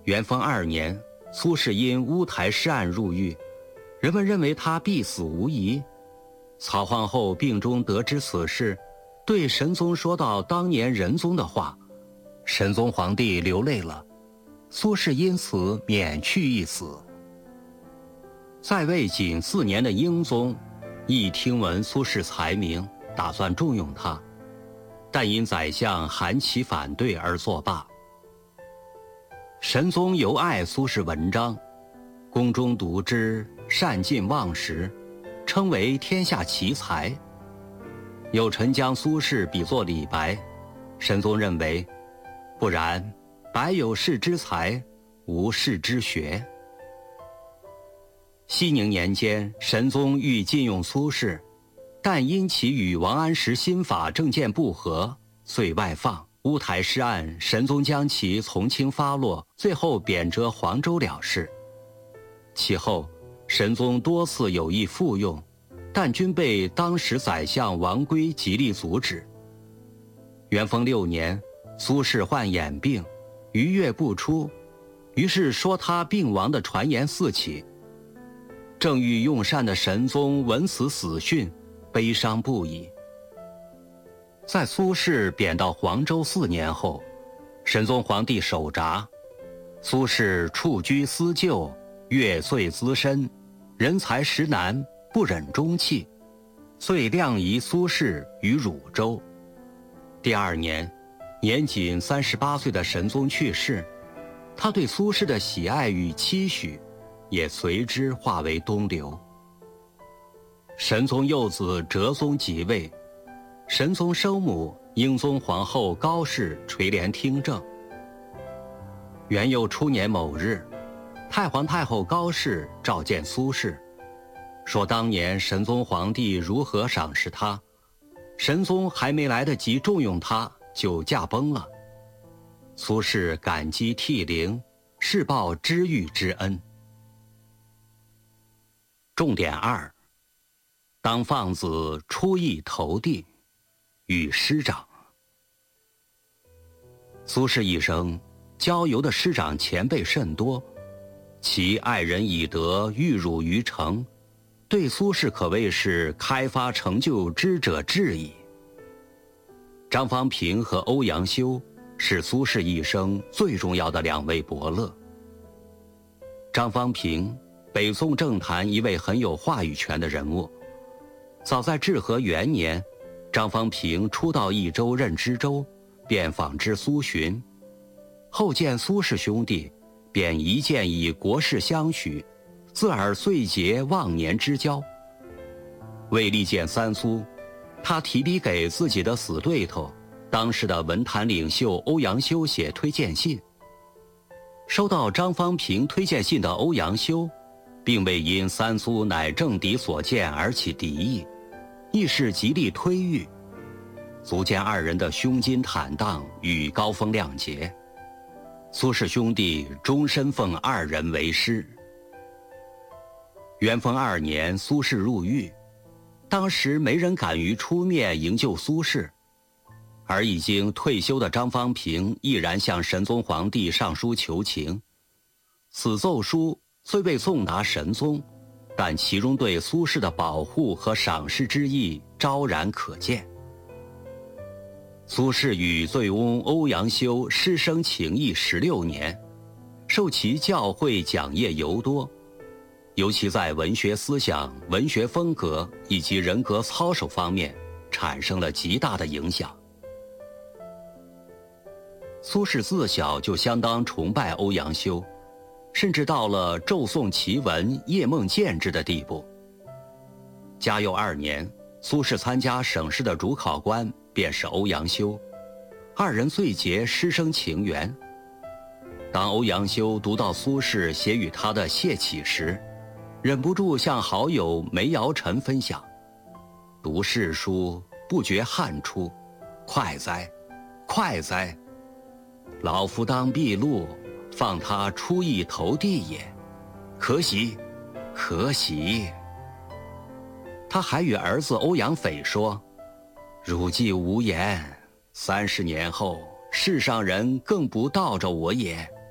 元丰2年，苏轼因乌台诗案入狱，人们认为他必死无疑。曹皇后病中得知此事，对神宗说到当年仁宗的话，神宗皇帝流泪了，苏轼因此免去一死。在位仅4年的英宗，亦听闻苏轼才名，打算重用他，但因宰相韩琦反对而作罢。神宗尤爱苏轼文章，宫中读之，善尽忘食，称为天下奇才。有臣将苏轼比作李白，神宗认为不然，白有士之才，无士之学。熙宁年间，神宗欲禁用苏轼，但因其与王安石新法政见不合，遂外放。乌台诗案，神宗将其从轻发落，最后贬谪黄州了事。其后，神宗多次有意复用，但均被当时宰相王圭极力阻止。元丰6年，苏轼患眼病，逾月不出，于是说他病亡的传言四起。正欲用膳的神宗闻此死讯，悲伤不已。在苏轼贬到黄州4年后，神宗皇帝手札，苏轼处居思旧，月岁资深，人才实难，不忍终弃，遂亮移苏轼于汝州。第2年，年仅38岁的神宗去世，他对苏轼的喜爱与期许也随之化为东流。神宗幼子哲宗即位，神宗生母英宗皇后高氏垂帘听政。元佑初年某日，太皇太后高氏召见苏轼，说当年神宗皇帝如何赏识他，神宗还没来得及重用他，就驾崩了。苏轼感激涕零，是报知遇之恩。重点2：当放子出邑投递，与师长。苏轼一生交游的师长前辈甚多，其爱人以德育汝于诚，对苏轼可谓是开发成就之者至矣。张方平和欧阳修是苏轼一生最重要的2位伯乐。张方平，北宋政坛一位很有话语权的人物。早在至和元年，张方平初到益州任知州，便访知苏洵，后见苏氏兄弟，便一见以国事相许，自尔遂结忘年之交。为力荐三苏，他提笔给自己的死对头，当时的文坛领袖欧阳修写推荐信。收到张方平推荐信的欧阳修，并未因三苏乃政敌所见而起敌意，亦是极力推御，足见2人的胸襟坦荡与高风亮节。苏氏兄弟终身奉2人为师。元丰2年，苏轼入狱，当时没人敢于出面营救苏轼，而已经退休的张方平毅然向神宗皇帝上书求情。此奏书虽未送达神宗，但其中对苏轼的保护和赏识之意昭然可见。苏轼与醉翁欧阳修师生情谊16年，受其教诲讲业尤多，尤其在文学思想、文学风格以及人格操守方面产生了极大的影响。苏轼自小就相当崇拜欧阳修，甚至到了骤诵其文、夜梦见之的地步。嘉佑2年，苏轼参加省试的主考官便是欧阳修，2人遂结师生情缘。当欧阳修读到苏轼写与他的谢启时，忍不住向好友梅尧臣分享：“读世书，不觉汗出，快哉，快哉！老夫当毕录，放他出邑投递也，可喜，可喜。”他还与儿子欧阳斐说：“汝既无言，30年后，世上人更不道着我也。”